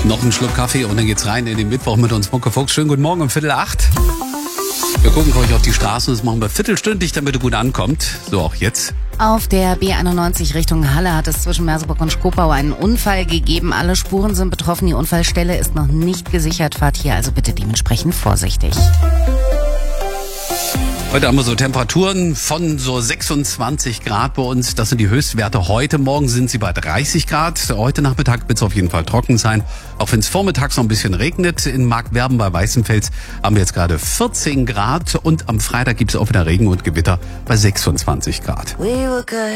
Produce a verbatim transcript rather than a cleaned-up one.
Noch einen Schluck Kaffee und dann geht's rein in den Mittwoch mit uns, Mucke Fuchs. Schönen guten Morgen um Viertel acht. Wir gucken für euch auf die Straßen, das machen wir viertelstündlich, damit ihr gut ankommt. So auch jetzt. Auf der B einundneunzig Richtung Halle hat es zwischen Merseburg und Schkopau einen Unfall gegeben. Alle Spuren sind betroffen, die Unfallstelle ist noch nicht gesichert. Fahrt hier also bitte dementsprechend vorsichtig. Heute haben wir so Temperaturen von so sechsundzwanzig Grad bei uns. Das sind die Höchstwerte heute. Morgen sind sie bei dreißig Grad. Heute Nachmittag wird es auf jeden Fall trocken sein. Auch wenn es vormittags noch ein bisschen regnet. In Markwerben bei Weißenfels haben wir jetzt gerade vierzehn Grad. Und am Freitag gibt es auch wieder Regen und Gewitter bei sechsundzwanzig Grad.